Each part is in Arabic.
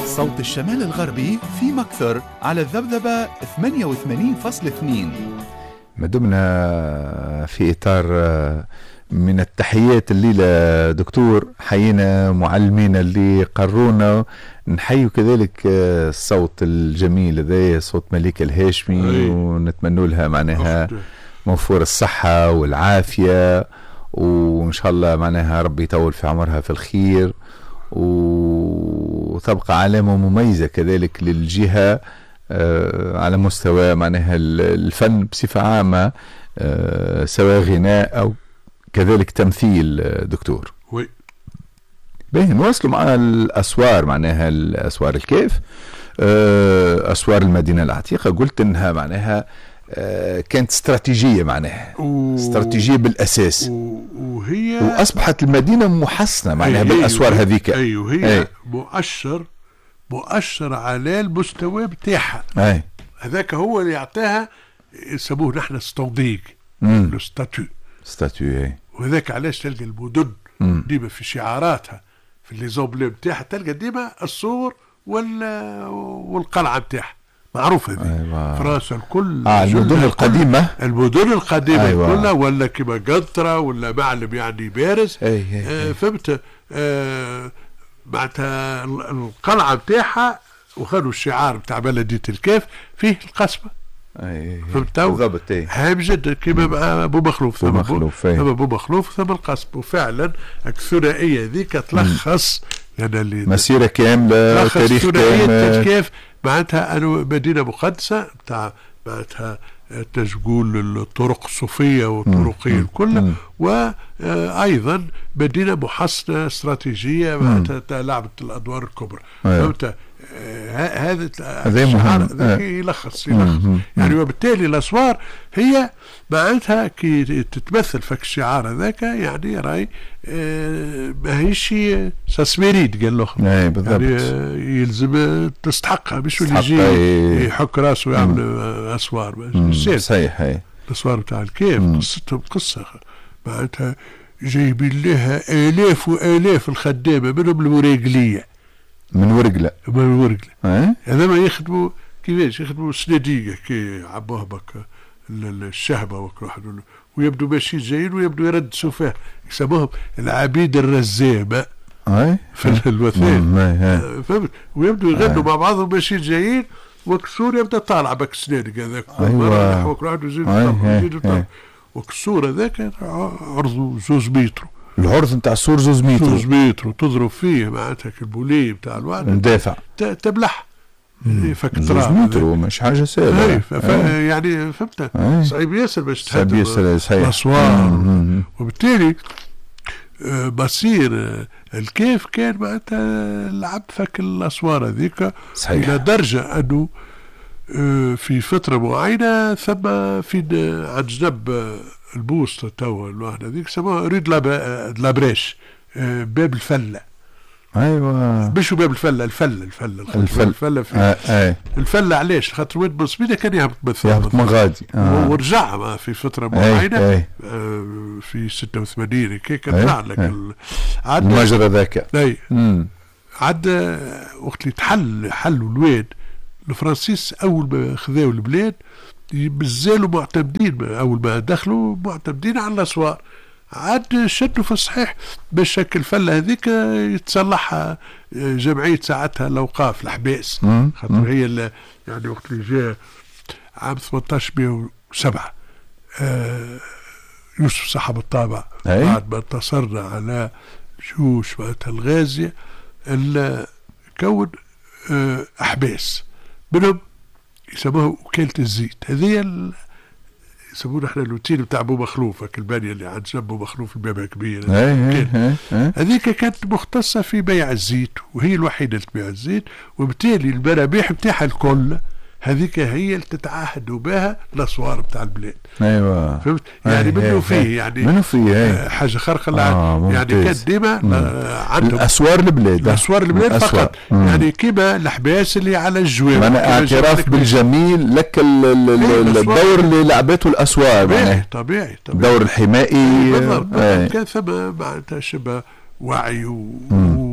صوت الشمال الغربي في مكثر على الذبذبة 88.2. ما دمنا في إطار من التحيات الليلة دكتور، حيينا معلمينا اللي قرونا، نحيي كذلك الصوت الجميل هذا صوت مليكة الهاشمي، ونتمنى لها معناها موفور الصحة والعافية، وإن شاء الله معناها ربي يطول في عمرها في الخير، وتبقى علامة مميزة كذلك للجهة على مستوى معناها الفن بصفة عامة، سواء غناء أو كذلك تمثيل دكتور. باهي نواصلوا مع الأسوار، معناها الأسوار الكيف، أسوار المدينة العتيقة. قلت إنها معناها كانت استراتيجية، معناها استراتيجية بالأساس، وهي وأصبحت المدينة محصنة معناها بالأسوار هذيك. أيوه، هي مؤشر على المستوى بتاعها. هذاك هو اللي يعطيها، يسموه نحن ستونديك، لو ستاتيو. وهذاك علاش تلقى المدن ديما في شعاراتها في الليزومبلي بتاعها تلقى ديما السور والقلعة بتاعها معروفة هذه. فرنسا الكل المدن القديمة، أيوة. كلها، ولا كما قنطرة ولا معلم يعني بارز. فهمت؟ معناتها القلعة بتاعها وخلوا الشعار بتاع بلدية الكيف فيه القصبة. فهمت؟ بالضبط. هام جدا كما مع ابو مخلوف، ثم ابو مخلوف ثم القصب. وفعلا الثنائيه ذيك تلخص يعني اللي مسيره كامله، تاريخ كامل، كيف معناتها أنا مدينه مقدسه بتاع معناتها تشغول الطرق الصوفيه والطرقيه الكل، وايضا مدينه محصنه استراتيجيه معناتها لعبت الادوار الكبرى. فهمت؟ هذا مهم. يلخص يعني. وبالتالي الاسوار هي معناتها كي تتمثل فك الشعار هذاك، يعني راي ماهيش ساسميريد قال له يعني يلزم تستحقها، مش اللي يجي يحك راسه ويعمل اسوار. صحيح. الاسوار بتاع الكيف قصتهم قصه معناتها جايبين لها آلاف وآلاف الخدامه، منهم المراقليه من ورقلة. هذا ما يخدموا كيفاش يخدموا سناديقة كي عبوه بك الشهبة وكروح، ويبدو ماشي زين ويبدو يردسوا فيه، يسموهم العبيد الرزامة في الوثائق. فهمت؟ ويبدو يغنوا مع بعضهم ماشي جايين، وكسور يبدا طالع بك سنادق هذاك. وكسور هذاك عرضه 2 متر. العرض نتاع السور 2 متر تضرب فيه معناتها البولي بتاع الوعد ندافع تبلح فك 2 متر مش حاجه سهله. يعني فهمت؟ صعيب ياسر باش تهدم الاسوار. وبالتالي بصير الكيف كان معناتها لعب فك الاسوار هذيك الى درجه انه في فتره معينه ثم في عند جنب البوسطة توا الواحد هذيك سموها ريد لابريش، باب الفلة. ايوه مش باب الفلة، الفلة في الفلة. علاش؟ خاطر وين بوسبيدة كان يهبط مغادي ورجع في فترة معينة في 86 كي كان طلع لك المجرى ذاك. عاد وقت اللي حلوا الواد الفرنسيس، اول ما خذاو البلاد بزالوا معتمدين، اول ما دخلوا معتمدين على الاسوار. عاد شدوا في الصحيح باش شكل الفله هذيك يتصلحها جمعيه ساعتها الاوقاف الحباس، خاطر هي يعني وقت اللي جاء عام 1807 يوسف صاحب الطابع بعد ما انتصرنا على جيوش معناتها الغازيه، كون احباس منهم يسموها وكالة الزيت. هذه يسموها احنا الروتين بتاع ابو مخلوف، البانيه اللي عند جنب ابو مخلوف الباب كبير. هذيك كانت مختصه في بيع الزيت، وهي الوحيده اللي تبيع الزيت، وبالتالي المرابح بتاعها الكل هذيك هي اللي تتعهدوا بها الاسوار بتاع البلاد. فهمت؟ يعني منه فيه حاجه خارقه يعني كانت ديما عندهم اسوار البلاد فقط. يعني كما الحباس اللي على الجوار، انا اعتراف بالجميل لك الدور اللي لعبته الاسوار. طبيعي الدور الحمائي. كان ثم معناتها شبه وعي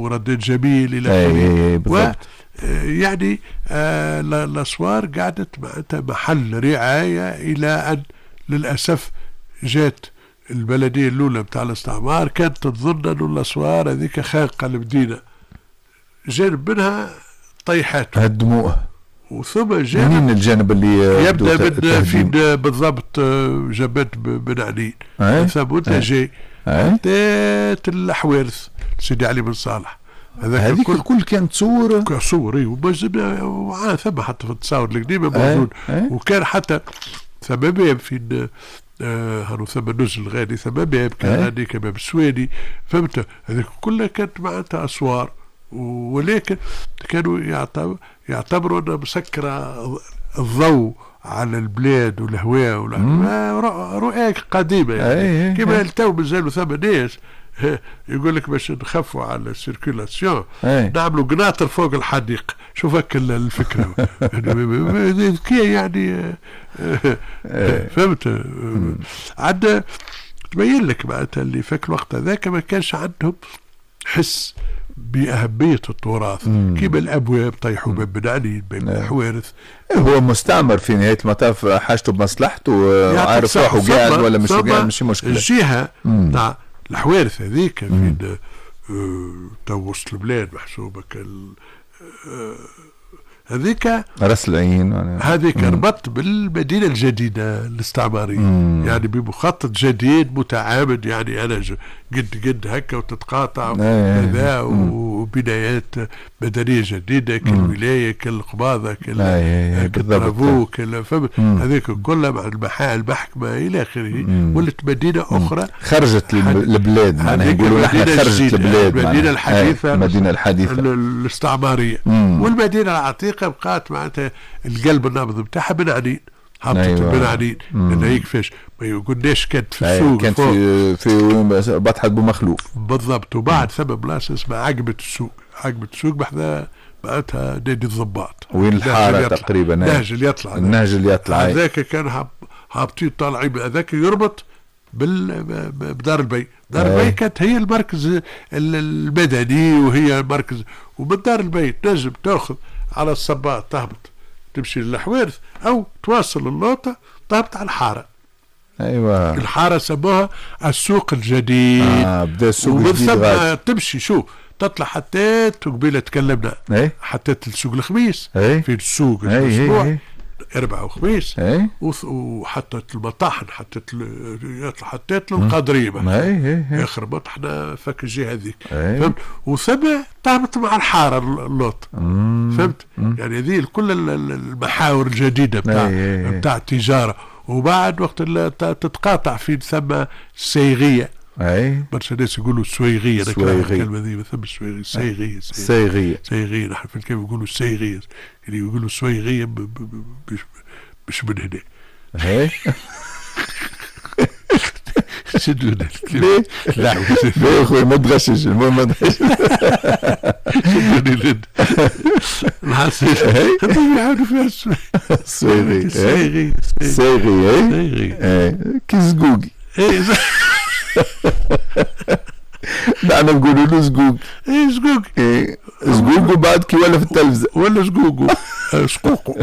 وردد جميل إلى آخره. يعني الأسوار قعدت معناتها محل رعاية إلى أن للأسف جات البلدية الأولى بتاع الاستعمار كانت تظن أن الأسوار هذيك خانقة المدينة، جانب منها طيحات هدموها، وثم جانب منين الجانب اللي يبدأ من فين بالضبط جبت بن علي ثبوت جاي حتى الحوارث سيدي علي بن صالح. هذيك الكل كانت صور ومازلنا ثم حتى في التصاور القديمة موجود. وكان حتى ثم باب في هانو ثم نزل غادي ثم باب كان هذيك باب السويدي، فهمت؟ هذيك كلها كانت معناتها أسوار، ولكن كانوا يعتبروا أنها مسكرة الضوء على البلاد والهواء رؤى قديمة يعني. كما التو مازالوا ثم ناس يقول لك باش نخفوا على السيركولاسيون نعملوا قناطر فوق الحديقة. شوف هكا الفكرة كي يعني فهمت؟ عندنا تبين لك معناتها اللي في الوقت هذاك ما كانش عندهم حس بأهمية التراث، كيما الأبواب طيحوا بين بن علي بين الحوارث. هو مستعمر في نهاية المطاف، حاجته بمصلحته وعارف روحه قاعد ولا مش قاعد مش مشكلة. الجهة تاع الحوارث هذيك فين تو وسط البلاد محسوبة هذيك راس العين هذيك ربط بالمدينة الجديدة الاستعمارية يعني بمخطط جديد متعامد. يعني أنا قد هكا وتتقاطع كذا وبنايات مدنية جديدة كالولاية كالقباضة كالطرابو هذيك كلها مع المحكمة إلى آخره. ولت مدينة أخرى خرجت البلاد، معناها يقولوا نحن خرجت البلاد، المدينة الحديثة المدينة الحديثة الاستعمارية. والمدينة العتيقة بقات معناتها القلب النابض بتاعها بن علي، هبطت بن علي لأن هيك فاش ما يقولناش كانت في السوق كانت في بطحة بومخلوف بالضبط. وبعد ثم بلاصة اسمها عقبة السوق، عقبة السوق بحذا بقتها نادي الضباط وين الحارة تقريبا النهج اللي يطلع هذاك كان هابطين طالعين هذاك يربط بدار البي. دار البي كانت هي المركز المدني وهي المركز. ومن دار البي تنجم تاخذ على الصباط تهبط تمشي للحوارث او تواصل اللوطة تهبط على الحارة. ايوه الحارة سموها السوق الجديد. بدا السوق الجديد تمشي شو تطلع حتى قبيله تكلمنا حتى السوق الخميس في السوق الاسبوع 4 وخميس وحتى المطاحن حتى القادريه اخر مطحنه فك الجهه هذيك فهمت. وثم تهبط مع الحاره اللوط فهمت. يعني هذه كل المحاور الجديده بتاع التجاره. وبعد وقت تتقاطع في ثم صيغيه برشا ناس يقولوا سويغية. الكلمة ذي مثل السويغية صيغية نحن في الكلمة يقولوا السيغية اللي يقولوا سويغية مش من هنا. شدونا ليه؟ لا يا اخوي ما تغشش المهم ما تغشش. شدوني لد الحسين يعاودوا فيها السويغي كي زقوقي نحن نقولوا له زقوق. زقوق زقوق وبعد كي ولا في التلفزة ولا زقوق سقوقو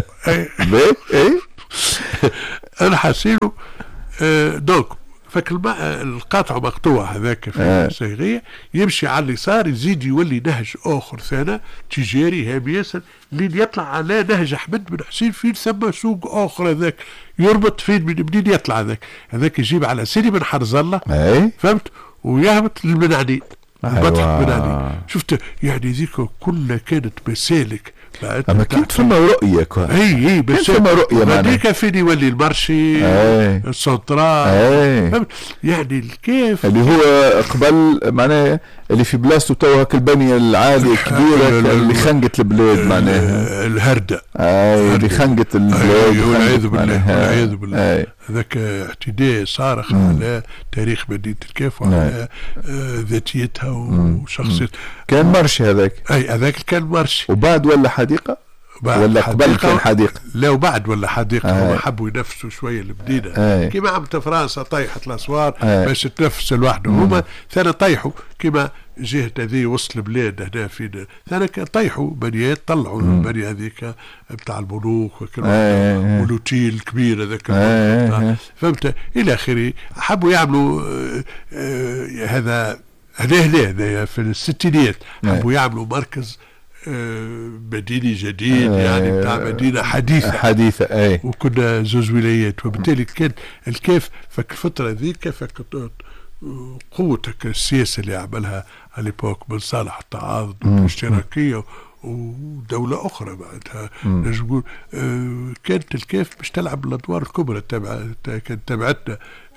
انا حاسينه دوك فك القاطع مقطوع هذاك في الصيغية يمشي على اليسار يزيد يولي نهج اخر ثاني تجاري هام ياسر اللي يطلع على نهج احمد بن حسين فين ثم سوق اخر هذاك يربط فين منين يطلع هذاك يجيب على سيدي بن حرز الله فهمت ويهبط للمنعدين البطح المنعدين. شفت يعني ذيك كلها كانت مسالك. اما كنت فما رؤية اي بس فما رؤية هذيك فين يولي المرشي السنترال يعني الكيف اللي هو قبل معناه اللي في بلاصته تو هاك البنية العالية الكبيرة اللي خنقت البلاد معناها الهردة اللي خنقت البلاد والعياذ بالله هذاك اعتداء صارخ على تاريخ مدينة الكيف وعلى ذاتيتها وشخصيتها. كان مرشي هذاك كان مرشي. وبعد ولا حديقة ولا قبل كان حديقة؟ لا وبعد ولا حديقة. هم حبوا ينفسوا شوية المدينة كما عملت فرنسا طيحت الأسوار باش تنفس لوحده. هما ثاني طيحوا كما جهة هذه وسط البلاد هنا فينا ثاني طيحوا بنيات طلعوا البنية هذيك بتاع البنوك والوتيل الكبير هذاك فهمت إلى آخره. حبوا يعملوا هذا في الستينات حبوا يعملوا مركز مديني جديد يعني بتاع مدينة حديثة وكنا زوج ولايات، وبالتالي كان الكيف فك الفترة ذيك فك قوتك السياسة اللي عملها على بوك من صالح التعاضد والاشتراكية ودولة أخرى بعدها نقول كانت الكيف مش تلعب الأدوار الكبرى كانت تبعتنا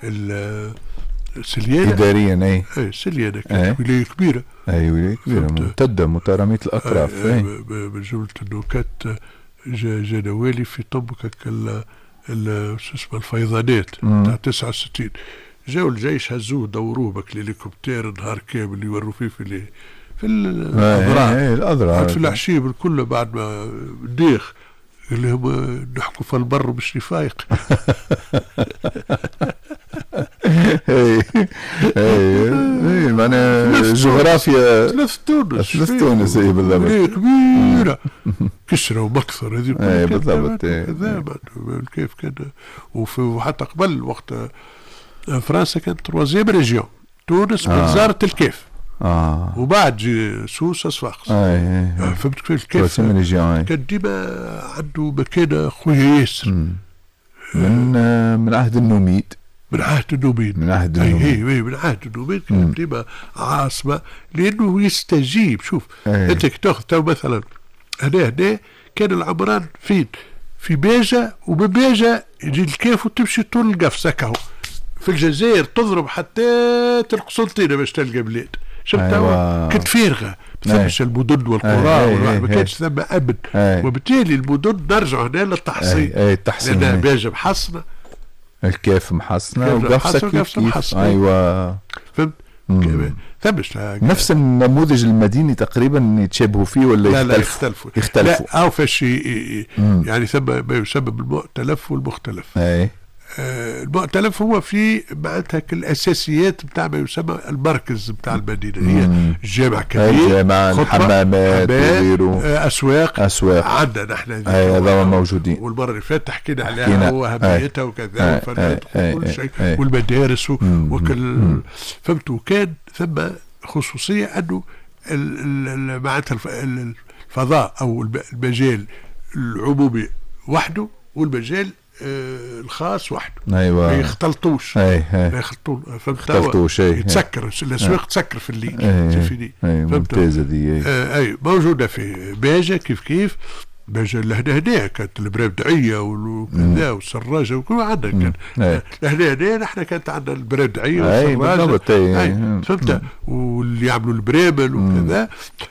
سليانة إداريا سليانة كانت ولاية كبيرة ولاية كبيرة ممتدة مترامية الأطراف من جملة أنه كانت جنوالي في طبقك شو اسمه الفيضانات بتاع 69 جاوا الجيش هزوه دوروه بكليليكوبتير نهار كامل يوروا فيه في الأذرع في العشيب الكل بعد ما ديخ اللي هم نحكوا في البر مش فايق. معناها جغرافيا ثلاث تونس بالضبط كبيرة كسرة ومكثر هذه بالضبط كيف كان. وحتى قبل وقت فرنسا كانت تروازيام ريجيون تونس بوزارة الكيف وبعد جي سوسة صفاقس فهمت كيف كان ديما عنده مكانة خويا ياسر من عهد النوميد من عهد النوبين من عهد النوبين من عهد النوبين كانت ديما عاصمة لأنه يستجيب. شوف أنت تاخذ تو مثلا هنا كان العمران فين في باجة ومن باجة يجي الكيف وتمشي طول القفص هكاهو. في الجزائر تضرب حتى القسنطينة باش تلقى بلاد شفتها كانت فارغة مثلش المدن والقرى ما كانش ثم أبد وبالتالي المدن نرجع هنا للتحصين لأن باجة محصنة الكيف محصنة وقفصة كيف أيوة فهمت ثمش نفس النموذج المديني تقريبا يتشابهوا فيه ولا لا يختلفوا لا أو فاش يعني ثم ما يسمى بالمؤتلف والمختلف المؤتلف هو في معناتها الاساسيات بتاع ما يسمى المركز بتاع المدينه هي الجامع كبير الحمامات اسواق عندنا نحن هذا موجودين والمره اللي فاتت حكينا عليها واهميتها وكذا وكل شيء والمدارس وكل فهمتوا. كان ثم خصوصيه انه معناتها الفضاء او المجال العمومي وحده والمجال الخاص وحده ما يختلطوش ما يختلطوش يتسكر الاسواق تسكر في الليل ممتازه دي موجوده في باجه كيف باجه لهنا كانت البرابدعيه وكذا والسراجه وكل عندنا كان لهنا نحن كانت عندنا البرابدعيه والسراجه فهمت واللي يعملوا البرامل وكذا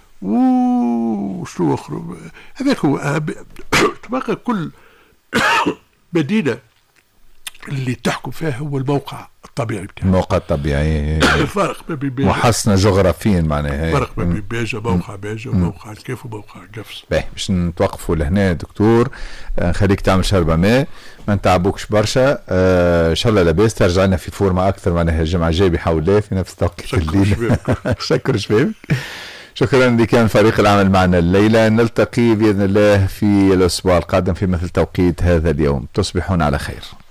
وشنو اخر هذاك هو تبقى كل مدينة اللي تحكم فيها هو الموقع الطبيعي بتاعها الموقع الطبيعي الفرق ما بين محصنة جغرافيا معناها الفرق ما بين باجة موقع باجة وموقع الكيف وموقع القفص. باش نتوقفوا لهنا دكتور خليك تعمل شربة ماء ما نتعبوكش برشا ان شاء الله لاباس ترجع لنا في فورمة اكثر معناها الجمعة الجاية بحول الله في نفس توقيت الليل. شكرا شباب شكرا اللي كان فريق العمل معنا الليلة. نلتقي بإذن الله في الأسبوع القادم في مثل توقيت هذا اليوم. تصبحون على خير.